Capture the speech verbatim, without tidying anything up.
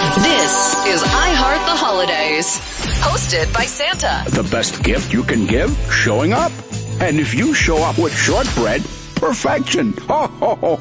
This is I Heart the Holidays, hosted by Santa. The best gift you can give? Showing up. And if you show up with shortbread, perfection. Ho, ho, ho.